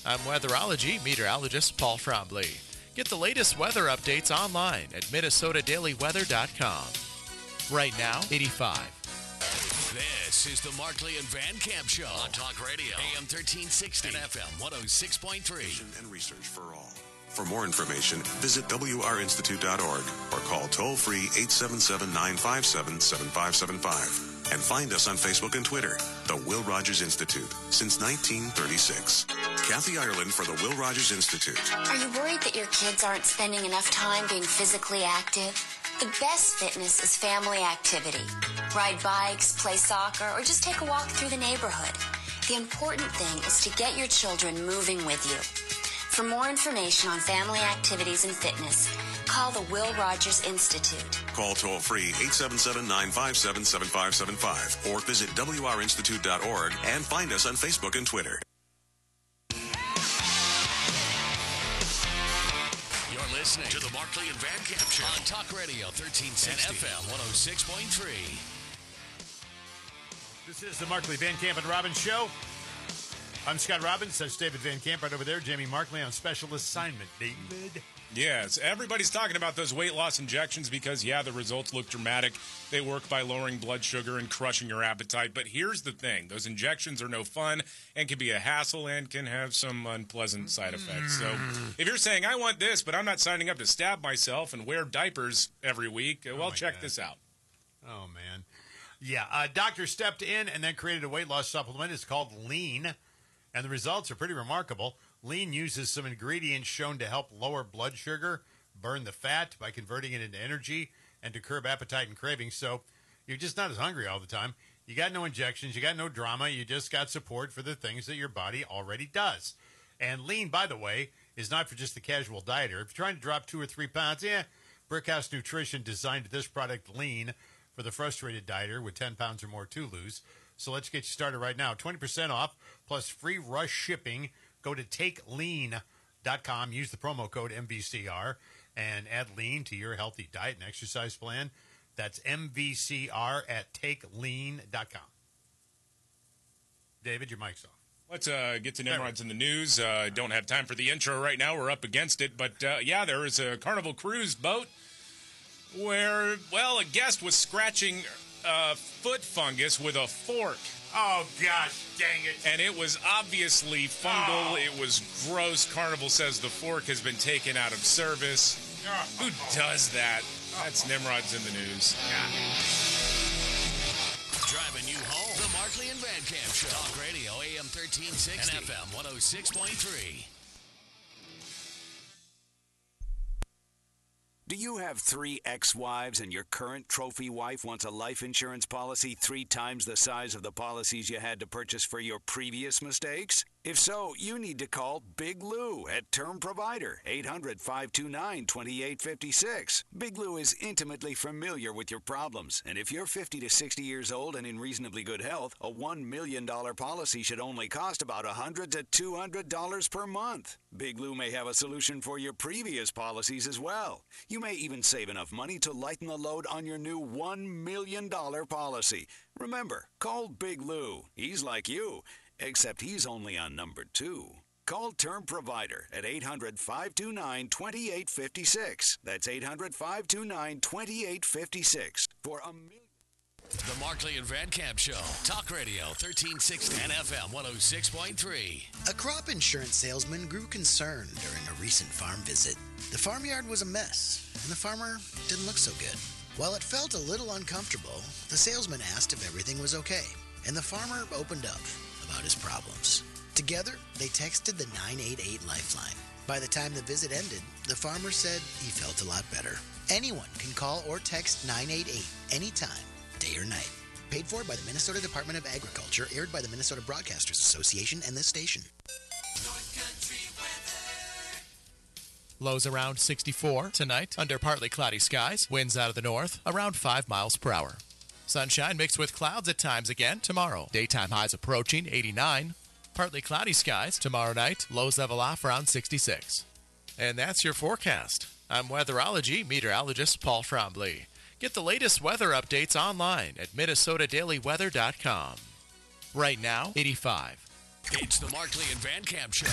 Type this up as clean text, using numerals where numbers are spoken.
I'm weatherology meteorologist Paul Frombley. Get the latest weather updates online at minnesotadailyweather.com. Right now, 85. This is the Markley and Van Camp Show on Talk Radio, AM 1360 and FM 106.3. And research for all. For more information, visit wrinstitute.org or call toll-free 877-957-7575. And find us on Facebook and Twitter, the Will Rogers Institute, since 1936. Kathy Ireland for the Will Rogers Institute. Are you worried that your kids aren't spending enough time being physically active? The best fitness is family activity. Ride bikes, play soccer, or just take a walk through the neighborhood. The important thing is to get your children moving with you. For more information on family activities and fitness, call the Will Rogers Institute. Call toll-free 877-957-7575 or visit wrinstitute.org and find us on Facebook and Twitter. You're listening to the Markley and Van Camp Show on Talk Radio 1360 and FM 106.3. This is the Markley, Van Camp, and Robbins Show. I'm Scott Robbins. That's David Van Camp right over there. Jamie Markley on special assignment. David? Yes, everybody's talking about those weight loss injections because, the results look dramatic. They work by lowering blood sugar and crushing your appetite. But here's the thing. Those injections are no fun and can be a hassle and can have some unpleasant side effects. So if you're saying, I want this, but I'm not signing up to stab myself and wear diapers every week, check this out. Oh, man. Yeah, a doctor stepped in and then created a weight loss supplement. It's called Lean. And the results are pretty remarkable. Lean uses some ingredients shown to help lower blood sugar, burn the fat by converting it into energy, and to curb appetite and cravings. So you're just not as hungry all the time. You got no injections. You got no drama. You just got support for the things that your body already does. And Lean, by the way, is not for just the casual dieter. If you're trying to drop 2 or 3 pounds, Brickhouse Nutrition designed this product, Lean, for the frustrated dieter with 10 pounds or more to lose. So let's get you started right now. 20% off plus free rush shipping. Go to takelean.com. Use the promo code MVCR and add Lean to your healthy diet and exercise plan. That's MVCR at takelean.com. David, your mic's off. Let's get to Nimrod's in the news. Don't have time for the intro right now. We're up against it. But, there is a Carnival Cruise boat where, a guest was scratching foot fungus with a fork. Oh, gosh, dang it. And it was obviously fungal. It was gross. Carnival says the fork has been taken out of service. Who does that? That's Nimrod's in the news. Driving you home. The Markley and Van Camp Show. Talk Radio, AM 1360 and FM 106.3. Do you have 3 ex-wives and your current trophy wife wants a life insurance policy 3 times the size of the policies you had to purchase for your previous mistakes? If so, you need to call Big Lou at Term Provider, 800-529-2856. Big Lou is intimately familiar with your problems, and if you're 50 to 60 years old and in reasonably good health, a $1 million policy should only cost about $100 to $200 per month. Big Lou may have a solution for your previous policies as well. You may even save enough money to lighten the load on your new $1 million policy. Remember, call Big Lou. He's like you, except he's only on number 2. Call Term Provider at 800-529-2856. That's 800-529-2856 for $1 million. The Markley and Van Camp Show. Talk Radio 1360 and FM 106.3. A crop insurance salesman grew concerned during a recent farm visit. The farmyard was a mess, and the farmer didn't look so good. While it felt a little uncomfortable, the salesman asked if everything was okay, and the farmer opened up about his problems. Together, they texted the 988 Lifeline. By the time the visit ended, the farmer said he felt a lot better. Anyone can call or text 988 anytime, day or night. Paid for by the Minnesota Department of Agriculture, aired by the Minnesota Broadcasters Association and this station. Lows around 64 tonight, under partly cloudy skies. Winds out of the north, around 5 miles per hour. Sunshine mixed with clouds at times again tomorrow. Daytime highs approaching 89. Partly cloudy skies tomorrow night. Lows level off around 66. And that's your forecast. I'm weatherology meteorologist Paul Frombley. Get the latest weather updates online at minnesotadailyweather.com. Right now, 85. It's the Markley and Van Camp Show